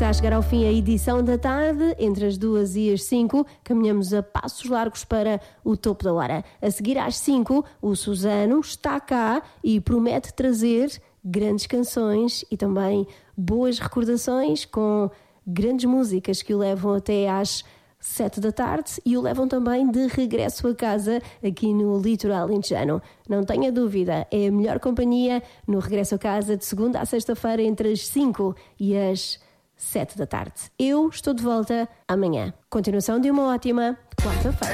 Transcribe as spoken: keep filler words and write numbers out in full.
Está a chegar ao fim a edição da tarde, entre as duas e as cinco, caminhamos a passos largos para o topo da hora. A seguir às cinco, o Susano está cá e promete trazer grandes canções e também boas recordações com grandes músicas que o levam até às sete da tarde e o levam também de regresso a casa aqui no litoral alentejano. Não tenha dúvida, é a melhor companhia no regresso a casa de segunda a sexta-feira entre as cinco e as sete da tarde. Eu estou de volta amanhã. Continuação de uma ótima quarta-feira.